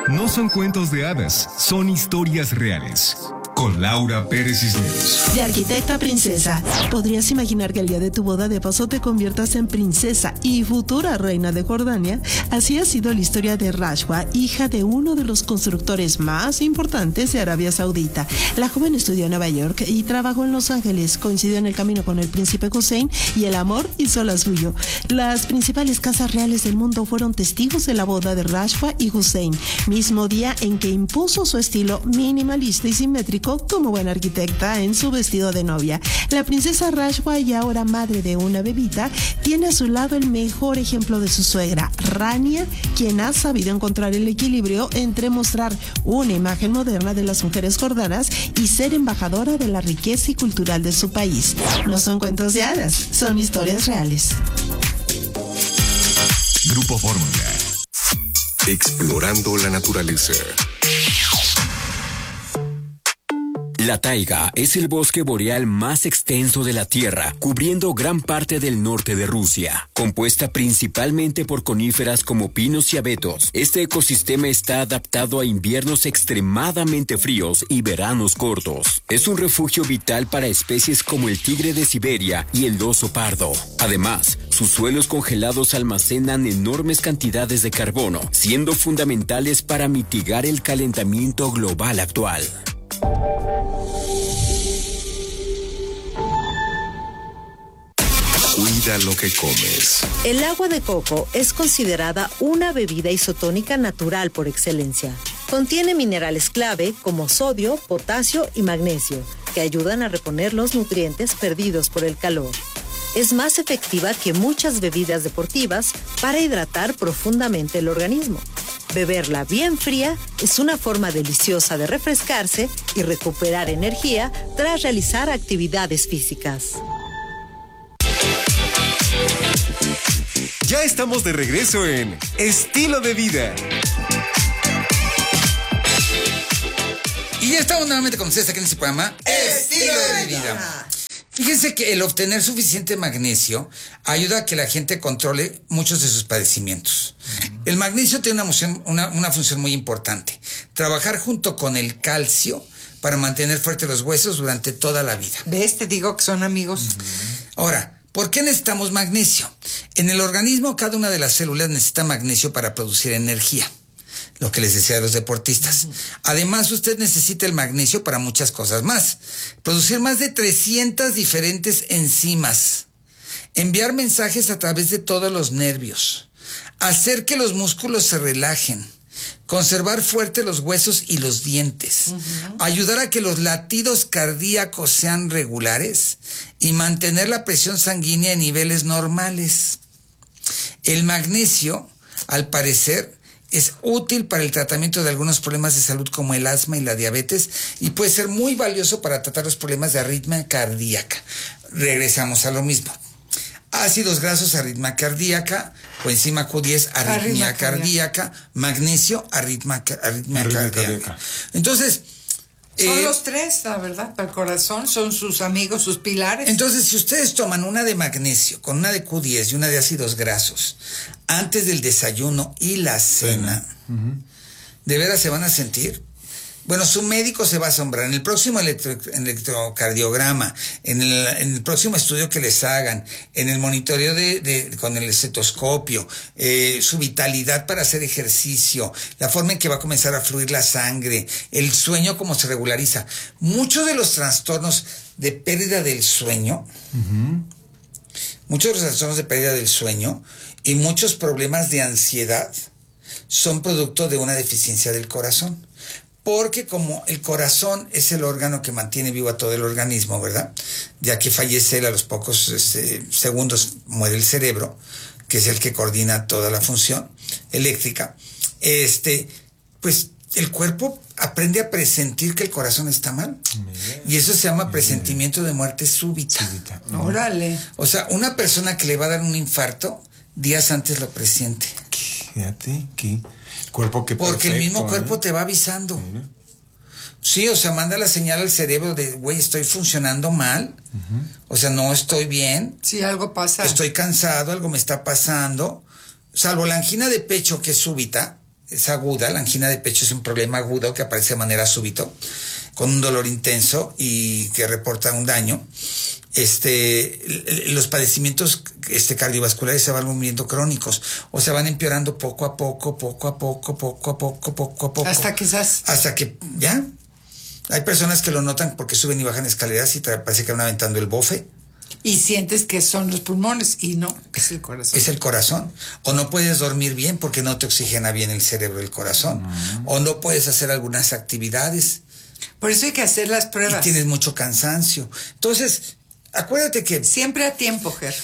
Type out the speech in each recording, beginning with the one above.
No son cuentos de hadas, son historias reales. Con Laura Pérez Cisneros. De arquitecta a princesa. ¿Podrías imaginar que el día de tu boda de paso te conviertas en princesa y futura reina de Jordania? Así ha sido la historia de Rashwa, hija de uno de los constructores más importantes de Arabia Saudita. La joven estudió en Nueva York y trabajó en Los Ángeles. Coincidió en el camino con el príncipe Hussein y el amor hizo la suyo. Las principales casas reales del mundo fueron testigos de la boda de Rashwa y Hussein, mismo día en que impuso su estilo minimalista y simétrico como buena arquitecta en su vestido de novia. La princesa Rashwa, y ahora madre de una bebita, tiene a su lado el mejor ejemplo de su suegra, Rania, quien ha sabido encontrar el equilibrio entre mostrar una imagen moderna de las mujeres jordanas y ser embajadora de la riqueza y cultural de su país. No son cuentos de hadas, son historias reales. Grupo Fórmula. Explorando la naturaleza. La taiga es el bosque boreal más extenso de la Tierra, cubriendo gran parte del norte de Rusia. Compuesta principalmente por coníferas como pinos y abetos, este ecosistema está adaptado a inviernos extremadamente fríos y veranos cortos. Es un refugio vital para especies como el tigre de Siberia y el oso pardo. Además, sus suelos congelados almacenan enormes cantidades de carbono, siendo fundamentales para mitigar el calentamiento global actual. Cuida lo que comes. El agua de coco es considerada una bebida isotónica natural por excelencia. Contiene minerales clave como sodio, potasio y magnesio, que ayudan a reponer los nutrientes perdidos por el calor. Es más efectiva que muchas bebidas deportivas para hidratar profundamente el organismo. Beberla bien fría es una forma deliciosa de refrescarse y recuperar energía tras realizar actividades físicas. Ya estamos de regreso en Estilo de Vida. Y ya estamos nuevamente con ustedes aquí en este programa Estilo de Vida. Fíjense que el obtener suficiente magnesio ayuda a que la gente controle muchos de sus padecimientos. El magnesio tiene una función muy importante. Trabajar junto con el calcio para mantener fuertes los huesos durante toda la vida. ¿Ves? Te digo que son amigos. Ahora, ¿por qué necesitamos magnesio? En el organismo, cada una de las células necesita magnesio para producir energía. Lo que les decía a los deportistas. Además, usted necesita el magnesio para muchas cosas más. Producir más de 300 diferentes enzimas. Enviar mensajes a través de todos los nervios. Hacer que los músculos se relajen. Conservar fuertes los huesos y los dientes. Ayudar a que los latidos cardíacos sean regulares. Y mantener la presión sanguínea en niveles normales. El magnesio, al parecer, es útil para el tratamiento de algunos problemas de salud como el asma y la diabetes y puede ser muy valioso para tratar los problemas de arritmia cardíaca. Regresamos a lo mismo. Ácidos grasos, arritmia cardíaca, coenzima Q10, arritmia cardíaca, magnesio, arritmia cardíaca. Entonces, son los tres, la verdad, para el corazón, son sus amigos, sus pilares. Entonces, si ustedes toman una de magnesio con una de Q10 y una de ácidos grasos antes del desayuno y la cena, ¿de veras se van a sentir? Bueno, su médico se va a asombrar. En el próximo electrocardiograma, en el próximo estudio que les hagan, en el monitoreo con el estetoscopio, su vitalidad para hacer ejercicio, la forma en que va a comenzar a fluir la sangre, el sueño cómo se regulariza. Muchos de los trastornos de pérdida del sueño, y muchos problemas de ansiedad son producto de una deficiencia del corazón. Porque como el corazón es el órgano que mantiene vivo a todo el organismo, ¿verdad? Ya que fallece él, a los pocos segundos muere el cerebro, que es el que coordina toda la función eléctrica. Pues el cuerpo aprende a presentir que el corazón está mal. Y eso se llama presentimiento de muerte súbita. Órale. O sea, una persona que le va a dar un infarto, días antes lo presiente. Fíjate que cuerpo que porque perfecto, el mismo cuerpo te va avisando. Sí, o sea, manda la señal al cerebro de, güey, estoy funcionando mal. O sea, no estoy bien. Sí, algo pasa. Estoy cansado, algo me está pasando. Salvo la angina de pecho, que es súbita, es aguda, la angina de pecho es un problema agudo que aparece de manera súbita, con un dolor intenso y que reporta un daño. Los padecimientos cardiovasculares se van volviendo crónicos, o se van empeorando poco a poco. Hasta que ya. Hay personas que lo notan porque suben y bajan escaleras y parece que van aventando el bofe. Y sientes que son los pulmones y no, es el corazón. Es el corazón. O no puedes dormir bien porque no te oxigena bien el cerebro del corazón. O no puedes hacer algunas actividades. Por eso hay que hacer las pruebas. Y tienes mucho cansancio. Entonces, acuérdate que... Siempre a tiempo, Ger.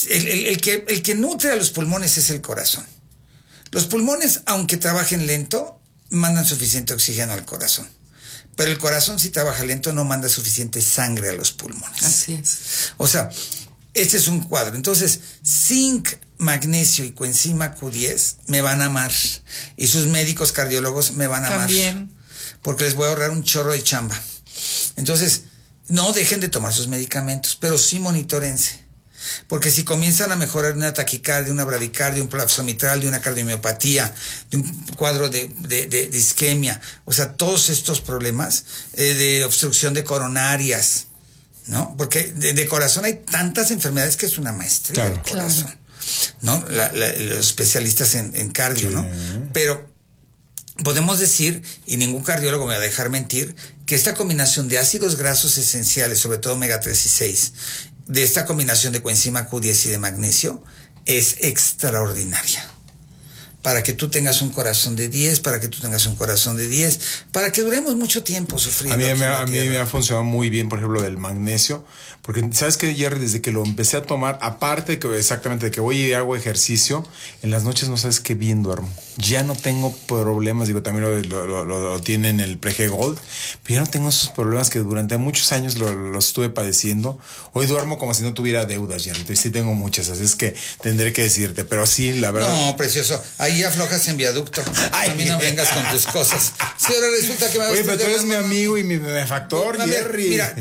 El que nutre a los pulmones es el corazón. Los pulmones, aunque trabajen lento, mandan suficiente oxígeno al corazón. Pero el corazón, si trabaja lento, no manda suficiente sangre a los pulmones. Así es. O sea, este es un cuadro. Entonces, zinc, magnesio y coenzima Q10 me van a amar. Y sus médicos cardiólogos me van a amar. También. Porque les voy a ahorrar un chorro de chamba. Entonces, no dejen de tomar sus medicamentos, pero sí monitórense. Porque si comienzan a mejorar una taquicardia, una bradicardia, un prolapso mitral, de una cardiomiopatía, de un cuadro de isquemia, o sea, todos estos problemas de obstrucción de coronarias, ¿no? Porque de corazón hay tantas enfermedades que es una maestría del corazón, ¿no? Los especialistas en cardio, ¿no? Pero podemos decir, y ningún cardiólogo me va a dejar mentir, que esta combinación de ácidos grasos esenciales, sobre todo omega 3 y 6, de esta combinación de coenzima Q10 y de magnesio, es extraordinaria. Para que tú tengas un corazón de 10, para que tú tengas un corazón de 10, para que duremos mucho tiempo sufriendo. A mí me ha funcionado muy bien, por ejemplo, del magnesio, porque ¿sabes qué, Jerry? Desde que lo empecé a tomar, aparte de que exactamente de que voy y hago ejercicio, en las noches no sabes qué bien duermo. Ya no tengo problemas, digo, también lo tienen el Prege Gold, pero ya no tengo esos problemas que durante muchos años los estuve padeciendo. Hoy duermo como si no tuviera deudas, Jerry, entonces sí tengo muchas, así es que tendré que decirte, pero sí, la verdad. No, precioso, ahí aflojas en viaducto. Ay, a mí no vengas con tus cosas. Si ahora resulta que me vas a... Oye, pero tú eres mi amigo y mi benefactor, Jerry. Mira,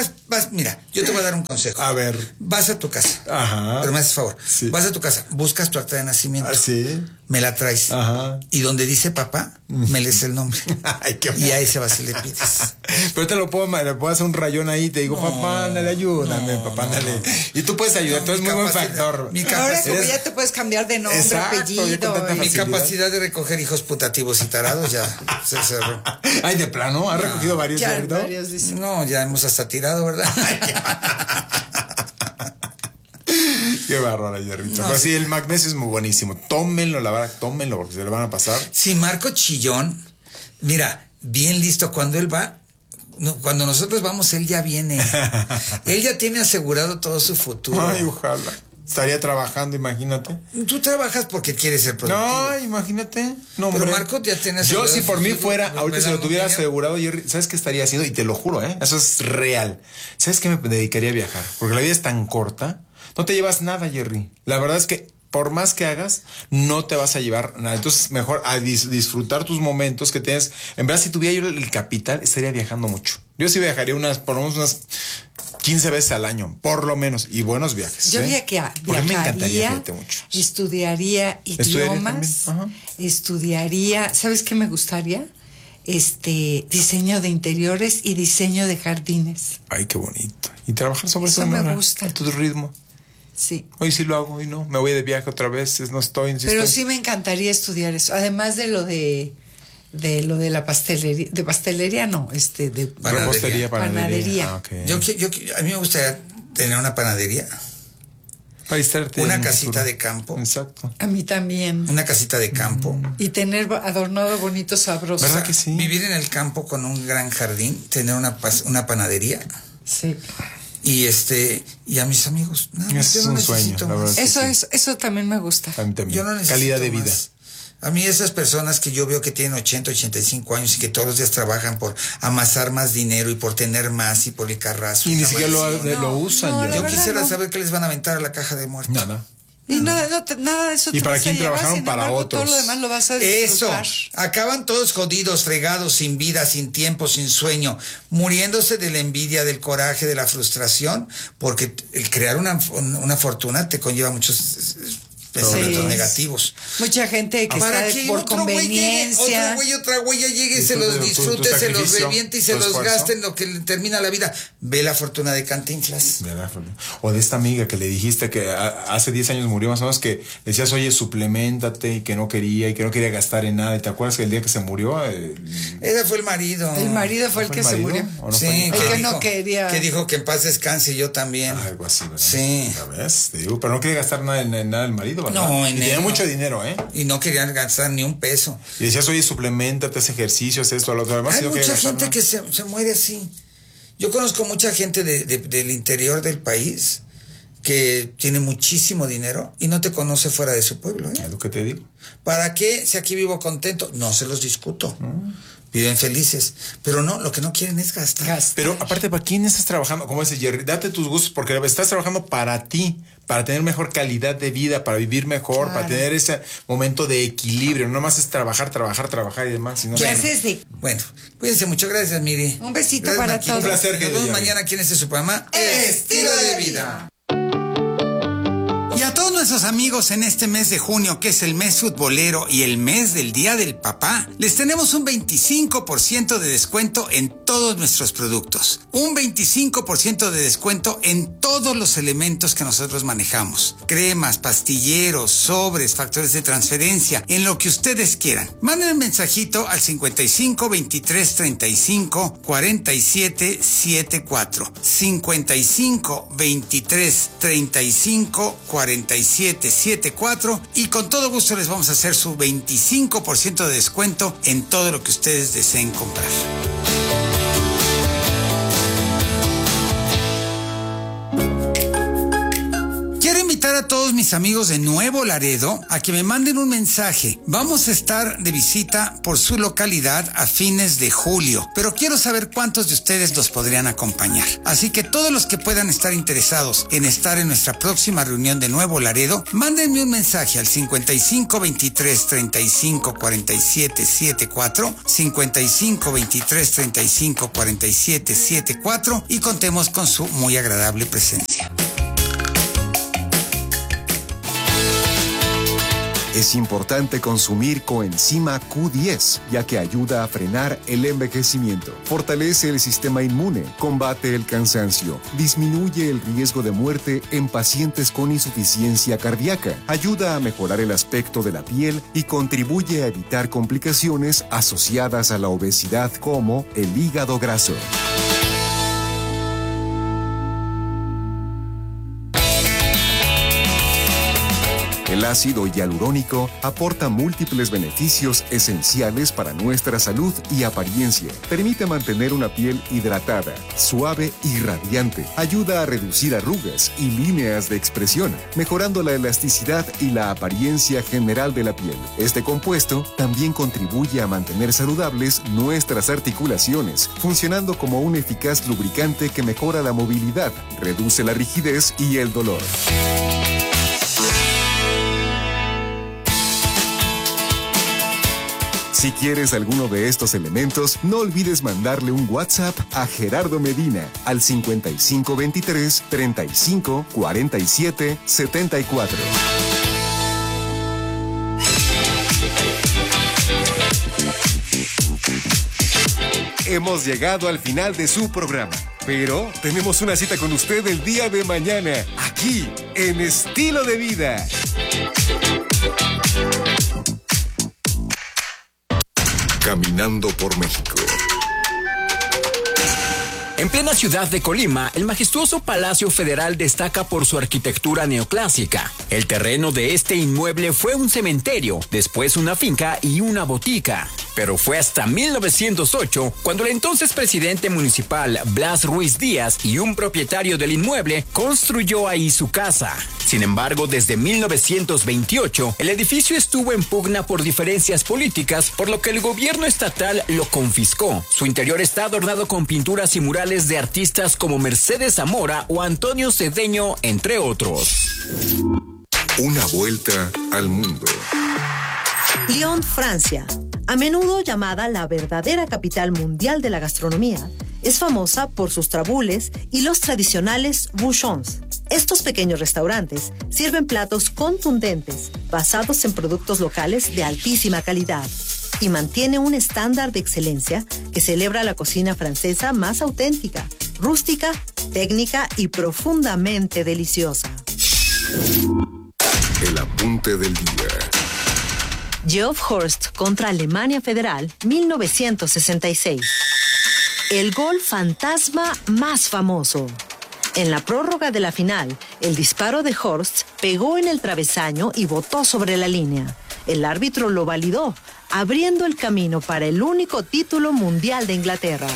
mira, yo te voy a dar un consejo. A ver. Vas a tu casa. Ajá. Pero me haces favor. Sí. Vas a tu casa, buscas tu acta de nacimiento. ¿Ah, sí? Me la traes. Ajá. Y donde dice papá, me lees el nombre. Ay, qué y ahí se va si le pides. Pero te le puedo hacer un rayón ahí, te digo, papá, dale, ayúdame, papá, dale. Y tú puedes ayudar, tú eres muy buen factor. Ahora como ya te puedes cambiar de nombre, exacto, apellido. Mi capacidad de recoger hijos putativos y tarados ya se cerró. Ay, de plano, ¿has recogido varios? Ya, ¿verdad? varios dicen. No, ya hemos hasta tirado, ¿verdad? Qué bárbaro, Jerrito. No, pero sí, el magnesio es muy buenísimo. Tómenlo, la verdad, tómenlo, porque se le van a pasar. Sí, Marco Chillón, mira, bien listo, cuando él va, cuando nosotros vamos, él ya viene. Él ya tiene asegurado todo su futuro. Ay, ojalá. Estaría trabajando, imagínate. Tú trabajas porque quieres ser productivo. No, imagínate. No, pero Marco ya tiene asegurado. Yo, si por mí fuera, ahorita si lo tuviera dinero. asegurado, Jerry, ¿sabes qué estaría haciendo? Y te lo juro, eso es real. ¿Sabes qué me dedicaría a viajar? Porque la vida es tan corta. No te llevas nada, Jerry. La verdad es que por más que hagas, no te vas a llevar nada. Entonces, mejor a disfrutar tus momentos que tienes. En verdad, si tuviera yo el capital, estaría viajando mucho. Yo sí viajaría por lo menos unas 15 veces al año, por lo menos. Y buenos viajes. Yo viajaría, me encantaría viajarte mucho. Estudiaría idiomas. Estudiaría, ¿sabes qué me gustaría? Diseño de interiores y diseño de jardines. Ay, qué bonito. Y trabajar sobre eso me gusta. A tu ritmo. Sí. Hoy sí lo hago, hoy no. Me voy de viaje otra vez, no estoy. Pero sí me encantaría estudiar eso. Además de lo de la pastelería, de pastelería no, de panadería. Ah, okay. A mí me gustaría tener una panadería. Para distraerte. Una casita de campo. Exacto. A mí también. Una casita de campo. Y tener adornado bonito, sabroso. ¿Verdad que sí? Vivir en el campo con un gran jardín, tener una panadería. Sí. Y a mis amigos. Eso es un sueño, la verdad. Eso también me gusta. A mí también. Yo no necesito calidad de más. vida. A mí esas personas que yo veo que tienen 80, 85 años y que todos los días trabajan por amasar más dinero y por tener más y por el carrazo. Y ni siquiera lo usan. Yo quisiera saber qué les van a aventar a la caja de muertos. Nada. Y nada de eso. ¿Y para quién trabajaron? Para otros. Todo lo demás lo vas a disfrutar. Eso. Acaban todos jodidos, fregados, sin vida, sin tiempo, sin sueño, muriéndose de la envidia, del coraje, de la frustración, porque el crear una fortuna te conlleva muchos pensamientos negativos. Mucha gente que Para está que por otro güey conveniencia. otra güey ya llegue, se Disfrute los tu disfrute, se los sacrificio, reviente y se tu los esfuerzo. gaste en lo que le termina la vida. Ve la fortuna de Cantinflas. ¿Verdad? O de esta amiga que le dijiste que hace 10 años murió más o menos, que decías, oye, suplementate, y que no quería gastar en nada. ¿Y te acuerdas que el día que se murió? Ese fue el marido. El marido fue el ¿Fue que el se marido? murió. ¿O no Sí, fue? El que no quería. Que dijo que en paz descanse y yo también. Algo así, ¿verdad? Sí. ¿Ya ves? Te digo, pero no quería gastar nada en nada el marido, ¿verdad? No, y en tenía él no. mucho dinero, ¿eh? Y no querían gastar ni un peso. Y decías, oye, suplementate, haz ejercicios, esto, lo otro. Además, Hay y no quería mucha gastar gente nada. que se muere así. Yo conozco mucha gente del interior del país que tiene muchísimo dinero y no te conoce fuera de su pueblo. Es lo que te digo. ¿Para qué? Si aquí vivo contento, no se los discuto. Viven felices. Pero no, lo que no quieren es gastar. Pero aparte, ¿para quién estás trabajando? Como dice Jerry, date tus gustos porque estás trabajando para ti, para tener mejor calidad de vida, para vivir mejor, para tener ese momento de equilibrio. No más es trabajar y demás. Sino ¿Qué haces de...? Bueno, cuídense mucho. Gracias, Miri. Un besito Gracias, para Maki. todos. Un placer, Nos querido vemos Jerry. mañana aquí en este su programa Estilo de Vida. Y a todos nuestros amigos en este mes de junio, que es el mes futbolero y el mes del Día del Papá, les tenemos un 25% de descuento en todos nuestros productos. Un 25% de descuento en todos los elementos que nosotros manejamos. Cremas, pastilleros, sobres, factores de transferencia, en lo que ustedes quieran. Manden un mensajito al 55 23 35 47 74. 55 23 35 47 74 y con todo gusto les vamos a hacer su 25% de descuento en todo lo que ustedes deseen comprar. Quiero invitar a todos mis amigos de Nuevo Laredo a que me manden un mensaje. Vamos a estar de visita por su localidad a fines de julio, pero quiero saber cuántos de ustedes los podrían acompañar. Así que todos los que puedan estar interesados en estar en nuestra próxima reunión de Nuevo Laredo, mándenme un mensaje al 55 23 35 47 74, 55 23 35 47 74 y contemos con su muy agradable presencia. Es importante consumir coenzima Q10, ya que ayuda a frenar el envejecimiento, fortalece el sistema inmune, combate el cansancio, disminuye el riesgo de muerte en pacientes con insuficiencia cardíaca, ayuda a mejorar el aspecto de la piel y contribuye a evitar complicaciones asociadas a la obesidad como el hígado graso. El ácido hialurónico aporta múltiples beneficios esenciales para nuestra salud y apariencia. Permite mantener una piel hidratada, suave y radiante. Ayuda a reducir arrugas y líneas de expresión, mejorando la elasticidad y la apariencia general de la piel. Este compuesto también contribuye a mantener saludables nuestras articulaciones, funcionando como un eficaz lubricante que mejora la movilidad, reduce la rigidez y el dolor. Si quieres alguno de estos elementos, no olvides mandarle un WhatsApp a Gerardo Medina al 5523 35 47 74. Hemos llegado al final de su programa, pero tenemos una cita con usted el día de mañana, aquí en Estilo de Vida. Caminando por México. En plena ciudad de Colima, el majestuoso Palacio Federal destaca por su arquitectura neoclásica. El terreno de este inmueble fue un cementerio, después una finca y una botica. Pero fue hasta 1908 cuando el entonces presidente municipal Blas Ruiz Díaz y un propietario del inmueble construyó ahí su casa. Sin embargo, desde 1928, el edificio estuvo en pugna por diferencias políticas, por lo que el gobierno estatal lo confiscó. Su interior está adornado con pinturas y murales de artistas como Mercedes Zamora o Antonio Cedeño, entre otros. Una vuelta al mundo. Lyon, Francia, a menudo llamada la verdadera capital mundial de la gastronomía, es famosa por sus trabules y los tradicionales bouchons. Estos pequeños restaurantes sirven platos contundentes, basados en productos locales de altísima calidad, y mantiene un estándar de excelencia que celebra la cocina francesa más auténtica, rústica, técnica y profundamente deliciosa. El apunte del día. Geoff Horst contra Alemania Federal, 1966. El gol fantasma más famoso. En la prórroga de la final, el disparo de Horst pegó en el travesaño y botó sobre la línea. El árbitro lo validó, abriendo el camino para el único título mundial de Inglaterra.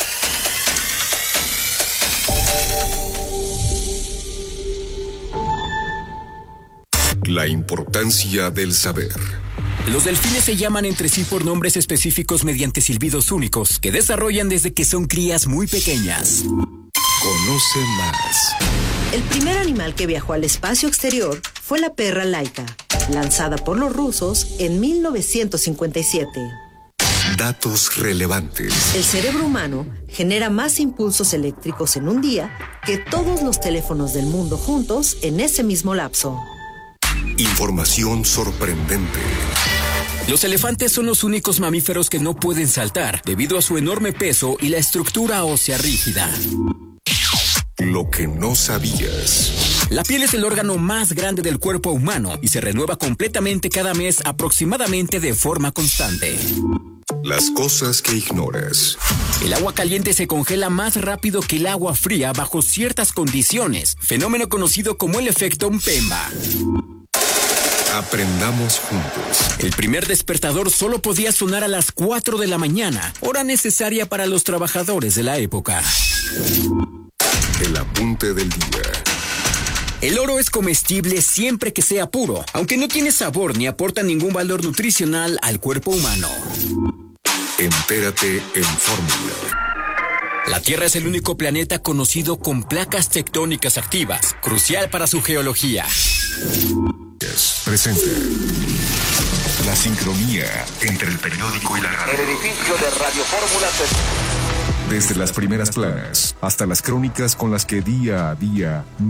La importancia del saber. Los delfines se llaman entre sí por nombres específicos mediante silbidos únicos que desarrollan desde que son crías muy pequeñas. Conoce más. El primer animal que viajó al espacio exterior fue la perra Laika, lanzada por los rusos en 1957. Datos relevantes. El cerebro humano genera más impulsos eléctricos en un día que todos los teléfonos del mundo juntos en ese mismo lapso. Información sorprendente. Los elefantes son los únicos mamíferos que no pueden saltar debido a su enorme peso y la estructura ósea rígida. Lo que no sabías. La piel es el órgano más grande del cuerpo humano y se renueva completamente cada mes aproximadamente de forma constante. Las cosas que ignoras. El agua caliente se congela más rápido que el agua fría bajo ciertas condiciones, fenómeno conocido como el efecto Mpemba. Aprendamos juntos. El primer despertador solo podía sonar a las 4 de la mañana, hora necesaria para los trabajadores de la época. El apunte del día. El oro es comestible siempre que sea puro, aunque no tiene sabor ni aporta ningún valor nutricional al cuerpo humano. Entérate en Fórmula. La Tierra es el único planeta conocido con placas tectónicas activas, crucial para su geología. Presenta la sincronía entre el periódico y la radio. El edificio de Radio Fórmula Desde las primeras planas hasta las crónicas con las que día a día